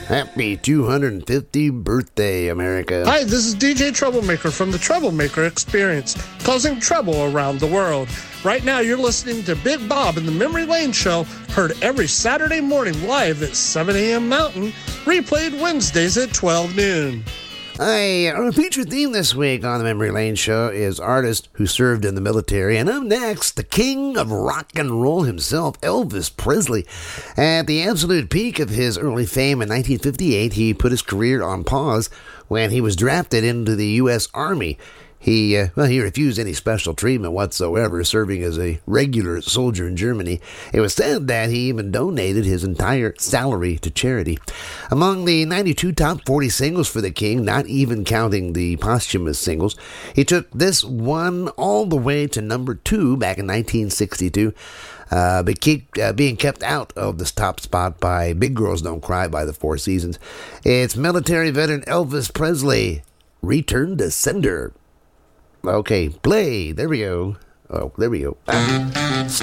Happy 250th birthday, America. Hi, this is DJ Troublemaker from the Troublemaker Experience, causing trouble around the world. Right now, you're listening to Big Bob in the Memory Lane Show, heard every Saturday morning live at 7 a.m. Mountain, replayed Wednesdays at 12 noon. Hi, our featured theme this week on the Memory Lane Show is artist who served in the military. And up next, the king of rock and roll himself, Elvis Presley. At the absolute peak of his early fame in 1958, he put his career on pause when he was drafted into the U.S. Army. He refused any special treatment whatsoever, serving as a regular soldier in Germany. It was said that he even donated his entire salary to charity. Among the 92 top 40 singles for the King, not even counting the posthumous singles, he took this one all the way to number 2 back in 1962. But being kept out of this top spot by Big Girls Don't Cry by the Four Seasons. It's military veteran Elvis Presley, Return to Sender. Okay, play. There we go. Oh, there we go. Stop.